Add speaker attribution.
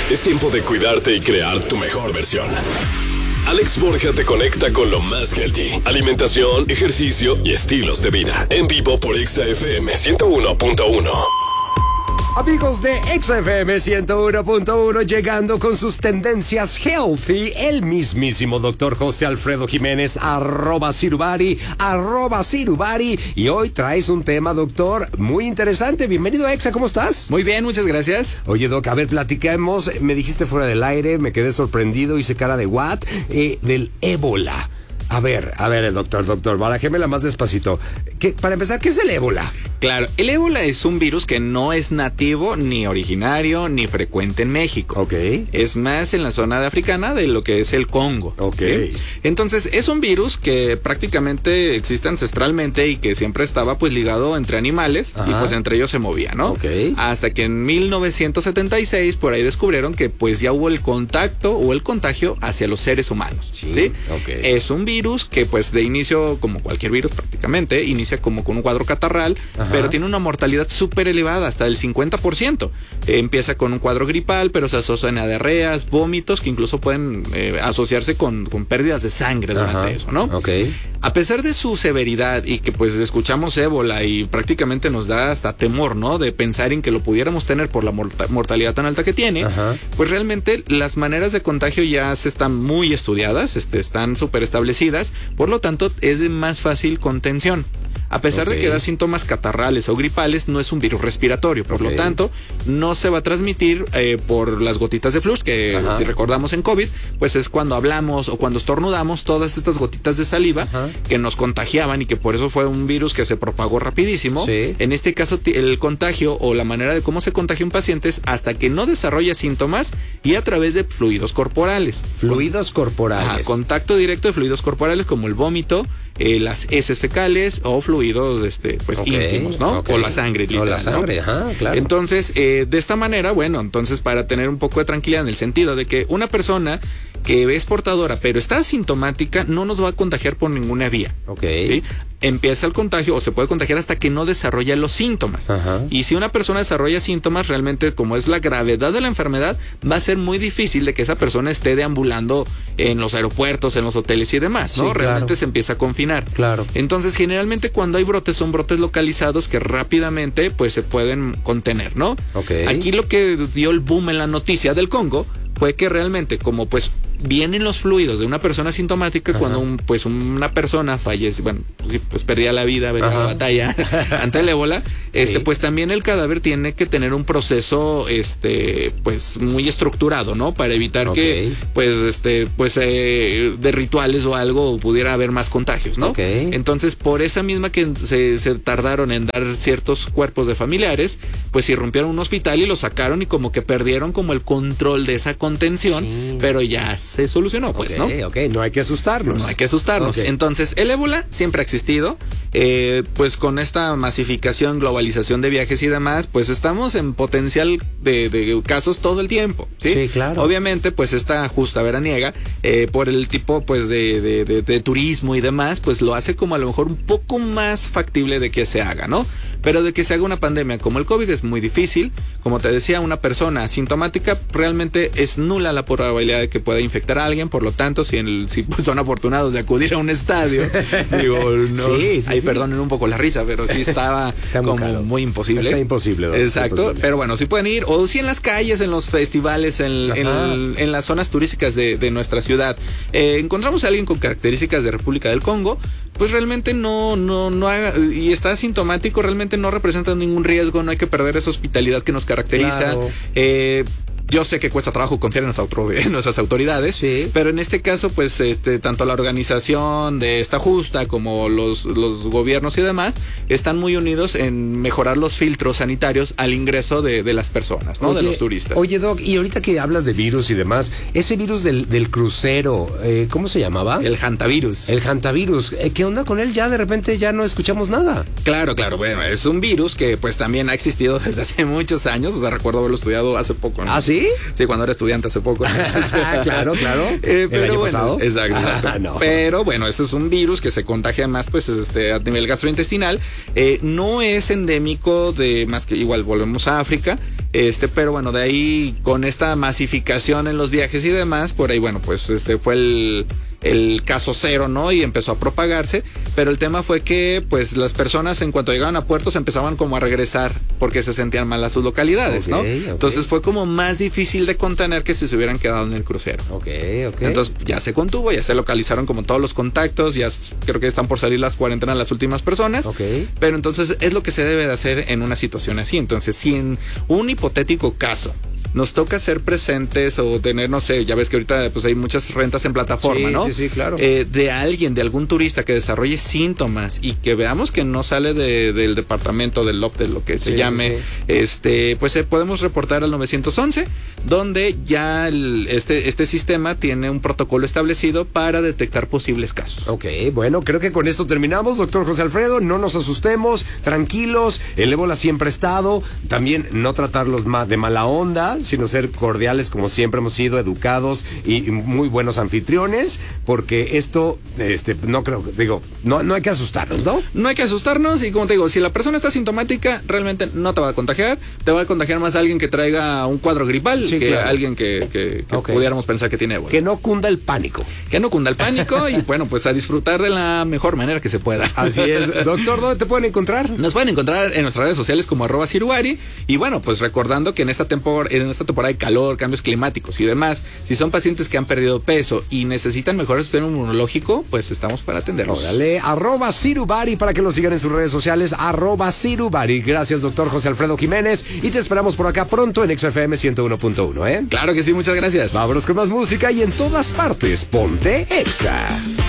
Speaker 1: Es tiempo de cuidarte y crear tu mejor versión. Alex Borja te conecta con lo más healthy: alimentación, ejercicio y estilos de vida. En vivo por XFM 101.1.
Speaker 2: Amigos de XFM 101.1, llegando con sus tendencias healthy, el mismísimo doctor José Alfredo Jiménez, @Sirubari, @Sirubari. Y hoy traes un tema, doctor, muy interesante. Bienvenido a EXA, ¿cómo estás?
Speaker 3: Muy bien, muchas gracias.
Speaker 2: Oye, doc, a ver, platiquemos. Me dijiste fuera del aire, me quedé sorprendido, hice cara de what, del ébola. A ver, doctor, barajémela más despacito. Para empezar, ¿qué es el ébola?
Speaker 3: Claro, el ébola es un virus que no es nativo, ni originario, ni frecuente en México.
Speaker 2: Ok.
Speaker 3: Es más en la zona de africana de lo que es el Congo.
Speaker 2: Ok.
Speaker 3: ¿Sí? Entonces, es un virus que prácticamente existe ancestralmente y que siempre estaba pues ligado entre animales. Ajá. Y pues entre ellos se movía, ¿no?
Speaker 2: Ok.
Speaker 3: Hasta que en 1976 por ahí descubrieron que pues ya hubo el contacto o el contagio hacia los seres humanos.
Speaker 2: Sí.
Speaker 3: ¿Sí?
Speaker 2: Ok.
Speaker 3: Es un virus que pues de inicio, como cualquier virus prácticamente, inicia como con un cuadro catarral. Ajá. Pero tiene una mortalidad súper elevada, hasta del 50%. Empieza con un cuadro gripal, pero se asocian a diarreas, vómitos, que incluso pueden asociarse con pérdidas de sangre durante
Speaker 2: Ajá.
Speaker 3: eso, ¿no?
Speaker 2: Ok.
Speaker 3: A pesar de su severidad y que pues escuchamos ébola y prácticamente nos da hasta temor, ¿no? De pensar en que lo pudiéramos tener por la mortalidad tan alta que tiene. Ajá. Pues realmente las maneras de contagio ya se están muy estudiadas, están súper establecidas, por lo tanto es de más fácil contención. A pesar de que da síntomas catarrales o gripales, no es un virus respiratorio, por lo tanto, no se va a transmitir por las gotitas de flush, que si recordamos en COVID, pues es cuando hablamos o cuando estornudamos, todas estas gotitas de saliva que nos contagiaban y que por eso fue un virus que se propagó rapidísimo. Sí. En este caso, el contagio o la manera de cómo se contagia un paciente es hasta que no desarrolla síntomas y a través de fluidos corporales.
Speaker 2: Fluidos corporales.
Speaker 3: Ajá, contacto directo de fluidos corporales como el vómito, las heces fecales o fluidos íntimos, ¿no? O la sangre, literal,
Speaker 2: o la sangre,
Speaker 3: ¿no?
Speaker 2: Ajá, claro.
Speaker 3: Entonces, de esta manera, bueno, entonces para tener un poco de tranquilidad en el sentido de que una persona que es portadora pero está asintomática no nos va a contagiar por ninguna vía.
Speaker 2: Ok.
Speaker 3: ¿Sí? Empieza el contagio o se puede contagiar hasta que no desarrolla los síntomas. Ajá. Y si una persona desarrolla síntomas, realmente como es la gravedad de la enfermedad, va a ser muy difícil de que esa persona esté deambulando en los aeropuertos, en los hoteles y demás, ¿no? Sí, realmente claro. Se empieza a confinar.
Speaker 2: Claro.
Speaker 3: Entonces, generalmente cuando hay brotes, son brotes localizados que rápidamente pues se pueden contener, ¿no?
Speaker 2: Okay.
Speaker 3: Aquí lo que dio el boom en la noticia del Congo fue que realmente como pues vienen los fluidos de una persona asintomática. Ajá. Cuando una persona fallece, bueno, pues perdía la vida, venía la batalla ante el ébola, sí. Pues también el cadáver tiene que tener un proceso pues muy estructurado, ¿no? Para evitar que de rituales o algo pudiera haber más contagios, ¿no?
Speaker 2: Okay.
Speaker 3: Entonces, por esa misma que se tardaron en dar ciertos cuerpos de familiares, pues irrumpieron un hospital y lo sacaron y como que perdieron como el control de esa contención, sí. Pero ya se solucionó, pues, ¿no?
Speaker 2: Ok, no hay que asustarnos.
Speaker 3: No hay que asustarnos. Okay. Entonces, el ébola siempre ha existido, pues con esta masificación, globalización de viajes y demás, pues estamos en potencial de casos todo el tiempo, ¿sí?
Speaker 2: Sí, claro.
Speaker 3: Obviamente, pues esta justa veraniega, por el tipo, pues, de turismo y demás, pues lo hace como a lo mejor un poco más factible de que se haga, ¿no? Pero de que se haga una pandemia como el COVID es muy difícil. Como te decía, una persona asintomática realmente es nula la probabilidad de que pueda infectar a alguien. Por lo tanto, si pues son afortunados de acudir a un estadio, digo, no,
Speaker 2: sí,
Speaker 3: perdonen un poco la risa, pero sí está como muy imposible.
Speaker 2: Está imposible, ¿no?
Speaker 3: Exacto,
Speaker 2: imposible.
Speaker 3: Pero bueno, sí pueden ir, o sí en las calles, en los festivales, en las zonas turísticas de nuestra ciudad. Encontramos a alguien con características de República del Congo, pues realmente no haga, y está asintomático, realmente no representa ningún riesgo, no hay que perder esa hospitalidad que nos caracteriza. Claro. Yo sé que cuesta trabajo confiar en nuestras autoridades, sí. Pero en este caso, pues, tanto la organización de esta justa como los gobiernos y demás están muy unidos en mejorar los filtros sanitarios al ingreso de las personas, ¿no? De los turistas.
Speaker 2: Oye, Doc, y ahorita que hablas de virus y demás, ese virus del crucero, ¿cómo se llamaba?
Speaker 3: El hantavirus.
Speaker 2: El hantavirus. ¿Qué onda con él? Ya de repente ya no escuchamos nada.
Speaker 3: Claro. Bueno, es un virus que pues también ha existido desde hace muchos años. O sea, recuerdo haberlo estudiado hace poco, ¿no?
Speaker 2: ¿Ah, sí?
Speaker 3: Sí, cuando era estudiante hace poco.
Speaker 2: Claro.
Speaker 3: ¿El
Speaker 2: año pasado?
Speaker 3: Exacto.
Speaker 2: No.
Speaker 3: Pero bueno, ese es un virus que se contagia más pues a nivel gastrointestinal. No es endémico de más que igual volvemos a África. Pero bueno, de ahí con esta masificación en los viajes y demás, por ahí, bueno, pues fue el caso cero, ¿no? Y empezó a propagarse, pero el tema fue que pues las personas en cuanto llegaban a puertos empezaban como a regresar porque se sentían mal a sus localidades, ¿no? Entonces fue como más difícil de contener que si se hubieran quedado en el crucero. Entonces ya se contuvo, ya se localizaron como todos los contactos, ya creo que están por salir las cuarentenas las últimas personas, pero entonces es lo que se debe de hacer en una situación así. Entonces, si en un hipotético caso nos toca ser presentes o tener, no sé, ya ves que ahorita pues hay muchas rentas en plataforma, ¿no?
Speaker 2: Sí, claro.
Speaker 3: De algún turista que desarrolle síntomas y que veamos que no sale del departamento del LOP, de lo que se llame, pues podemos reportar al 911, donde ya este sistema tiene un protocolo establecido para detectar posibles casos.
Speaker 2: Bueno, creo que con esto terminamos, doctor José Alfredo. No nos asustemos, tranquilos. El ébola siempre ha estado. También no tratarlos de mala onda, sino ser cordiales como siempre hemos sido, educados y muy buenos anfitriones, porque esto, no hay que asustarnos, ¿no?
Speaker 3: No hay que asustarnos y como te digo, si la persona está sintomática, realmente no te va a contagiar, te va a contagiar más alguien que traiga un cuadro gripal que alguien que pudiéramos pensar que tiene ébola.
Speaker 2: Que no cunda el pánico.
Speaker 3: Y bueno, pues a disfrutar de la mejor manera que se pueda.
Speaker 2: Así es. Doctor, ¿dónde te pueden encontrar?
Speaker 3: Nos pueden encontrar en nuestras redes sociales como @Sirubari y bueno, pues recordando que en esta temporada de calor, cambios climáticos y demás, si son pacientes que han perdido peso y necesitan mejorar su sistema inmunológico, pues estamos para atenderlos.
Speaker 2: Órale, @Sirubari para que lo sigan en sus redes sociales, @Sirubari. Gracias, doctor José Alfredo Jiménez, y te esperamos por acá pronto en XFM 101.1, ¿eh?
Speaker 3: Claro que sí, muchas gracias.
Speaker 2: Vámonos con más música y en todas partes, ponte Exa.